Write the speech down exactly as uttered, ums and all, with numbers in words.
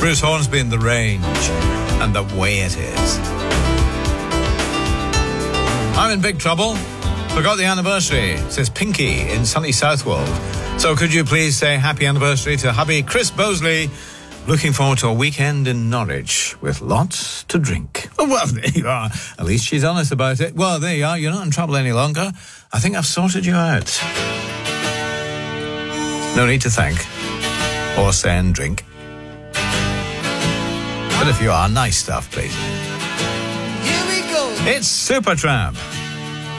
Bruce Hornsby in The Range and The Way It Is. I'm in big trouble. Forgot the anniversary, says Pinky in sunny Southwold. So could you please say happy anniversary to hubby Chris Bosley? Looking forward to a weekend in Norwich with lots to drink. Oh, well, there you are. At least she's honest about it. Well, there you are. You're not in trouble any longer. I think I've sorted you out. No need to thank or send drink. But if you are, nice stuff, please. Here we go. It's Supertramp.